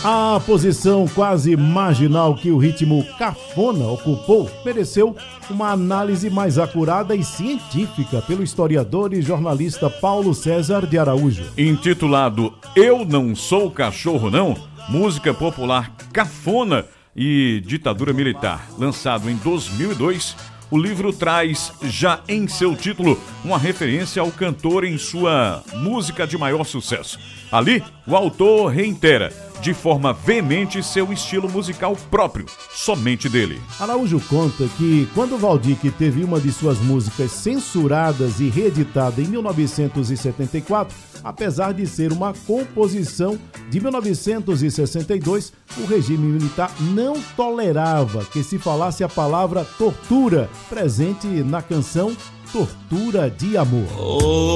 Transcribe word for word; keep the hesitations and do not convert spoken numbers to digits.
A posição quase marginal que o ritmo cafona ocupou mereceu uma análise mais acurada e científica pelo historiador e jornalista Paulo César de Araújo. Intitulado Eu Não Sou Cachorro Não, música popular cafona e ditadura militar, lançado em dois mil e dois, o livro traz já em seu título uma referência ao cantor em sua música de maior sucesso. Ali, o autor reitera de forma veemente seu estilo musical próprio, somente dele. Araújo conta que quando Valdir teve uma de suas músicas censuradas e reeditada em mil novecentos e setenta e quatro, apesar de ser uma composição de mil novecentos e sessenta e dois, o regime militar não tolerava que se falasse a palavra tortura presente na canção Tortura de Amor.